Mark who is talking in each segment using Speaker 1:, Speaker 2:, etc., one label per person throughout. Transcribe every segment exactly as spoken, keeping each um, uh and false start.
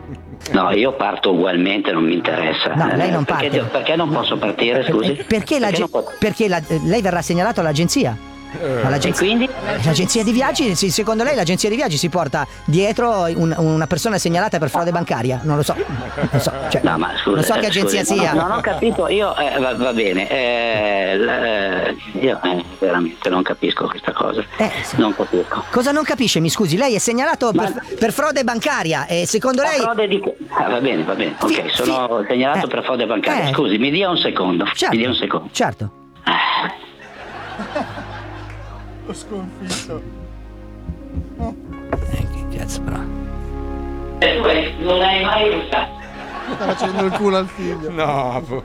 Speaker 1: No, io parto ugualmente, non mi interessa.
Speaker 2: No, lei non
Speaker 1: perché,
Speaker 2: parte.
Speaker 1: Perché non posso partire, scusi?
Speaker 2: Perché, la,
Speaker 1: perché, non posso...
Speaker 2: perché la, lei verrà segnalato all'agenzia.
Speaker 1: E quindi?
Speaker 2: L'agenzia di viaggi, secondo lei l'agenzia di viaggi si porta dietro un, una persona segnalata per frode bancaria? Non lo so, non so, cioè,
Speaker 1: no, ma scusa,
Speaker 2: non so che agenzia
Speaker 1: scusi,
Speaker 2: sia.
Speaker 1: No, non ho capito, io eh, va, va bene, eh, eh, io eh, veramente non capisco questa cosa.
Speaker 2: Eh, sì.
Speaker 1: Non capisco.
Speaker 2: Cosa non capisce? Mi scusi, lei è segnalato
Speaker 1: ma...
Speaker 2: per, per frode bancaria e secondo lei.
Speaker 1: Frode di... ah, va bene, va bene. Ok, fi,
Speaker 2: fi...
Speaker 1: sono segnalato
Speaker 2: eh,
Speaker 1: per frode bancaria.
Speaker 2: Eh.
Speaker 1: Scusi, mi dia un secondo.
Speaker 2: Certo,
Speaker 1: mi dia un secondo.
Speaker 2: Certo.
Speaker 1: Ah.
Speaker 3: Ho sconfitto.
Speaker 2: Eh, che cazzo però.
Speaker 1: E tu non hai mai usato.
Speaker 3: Sta facendo il culo al figlio.
Speaker 4: No.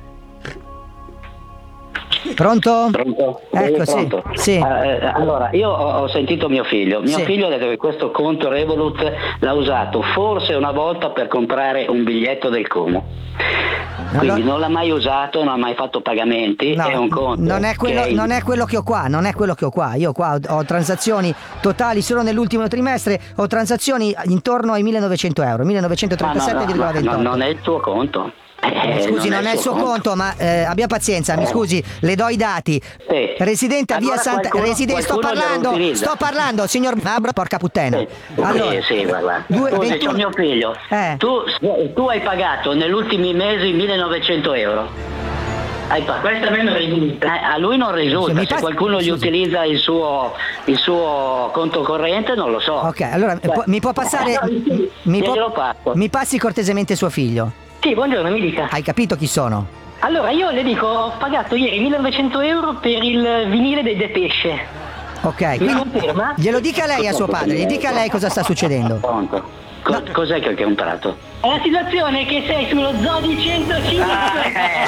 Speaker 2: Pronto?
Speaker 1: Pronto?
Speaker 2: Ecco,
Speaker 1: sì. Pronto?
Speaker 2: Sì.
Speaker 1: Uh, allora, io ho, ho sentito mio figlio. Mio
Speaker 2: sì.
Speaker 1: figlio ha detto che questo conto Revolut l'ha usato forse una volta per comprare un biglietto del Como. Quindi allora... non l'ha mai usato, non ha mai fatto pagamenti,
Speaker 2: no,
Speaker 1: è un conto.
Speaker 2: Non è, quello,
Speaker 1: che...
Speaker 2: non è quello che ho qua, non è quello che ho qua. Io qua ho, ho transazioni totali solo nell'ultimo trimestre, ho transazioni intorno ai millenovecento euro, millenovecentotrentasette virgola ventotto.
Speaker 1: No, no, no, non è il tuo conto.
Speaker 2: Eh, scusi, non, non è il suo conto, conto ma eh, abbia pazienza, mi scusi, le do i dati.
Speaker 1: Sì.
Speaker 2: Residente a
Speaker 1: allora
Speaker 2: via Santa Residen... sto parlando, sto parlando, signor Mabro, porca puttana.
Speaker 1: Sì,
Speaker 2: allora,
Speaker 1: sì, sì, guarda.
Speaker 2: Due,
Speaker 1: Scusi,
Speaker 2: ventuno...
Speaker 1: c'ho mio figlio.
Speaker 2: Eh.
Speaker 1: Tu, tu hai pagato negli ultimi mesi millenovecento euro. Hai pa- questo a me non risulta. Eh, a lui non risulta. Se
Speaker 2: pass-
Speaker 1: qualcuno gli
Speaker 2: scusi.
Speaker 1: utilizza il suo, il suo conto corrente non lo so.
Speaker 2: Ok, allora
Speaker 1: Beh.
Speaker 2: mi può passare.
Speaker 1: Eh,
Speaker 2: mi,
Speaker 1: glielo
Speaker 2: può,
Speaker 1: passo.
Speaker 2: mi passi cortesemente suo figlio.
Speaker 5: Sì, buongiorno, mi dica.
Speaker 2: Hai capito chi sono?
Speaker 5: Allora, io le dico, ho pagato ieri millenovecento euro per il vinile dei Depeche.
Speaker 2: Ok,
Speaker 5: Mi
Speaker 2: quindi
Speaker 5: conferma?
Speaker 2: glielo dica lei a suo padre, gli dica a lei cosa sta succedendo.
Speaker 1: Pronto? Co-
Speaker 2: No.
Speaker 1: Cos'è che ho comprato?
Speaker 5: È la situazione è che sei sullo zoo di centocinque.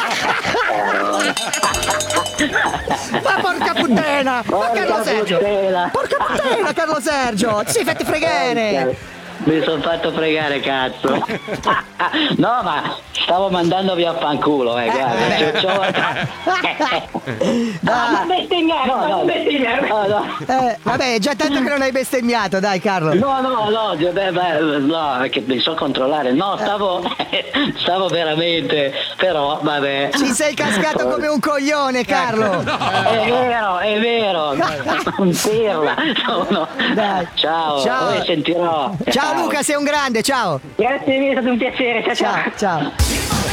Speaker 2: Ma porca puttana! Ma Carlo Sergio!
Speaker 1: puttana.
Speaker 2: Porca puttana, Carlo Sergio! Ti sei fatti fregare!
Speaker 1: Mi sono fatto fregare, cazzo. No, ma stavo mandando via a fanculo, eh, guarda.
Speaker 2: Eh,
Speaker 1: C'ho- c'ho-
Speaker 5: Ah, ma bestemmiare,
Speaker 1: No,
Speaker 5: ma
Speaker 1: no.
Speaker 5: non bestemmiare.
Speaker 1: No, no.
Speaker 2: Eh, vabbè, già tanto che non hai bestemmiato, dai Carlo.
Speaker 1: No, no, no, beh, beh, no, è che mi so controllare. No, stavo, stavo veramente, però, vabbè.
Speaker 2: Ci sei cascato come un coglione, Carlo.
Speaker 1: È vero, è vero. Un pirla. No, no.
Speaker 2: Dai.
Speaker 1: Ciao,
Speaker 2: Ciao.
Speaker 1: poi sentirò.
Speaker 2: Ciao Luca, sei un grande, ciao.
Speaker 5: Grazie mille, è stato un piacere. Ciao, ciao.
Speaker 2: Ciao, ciao.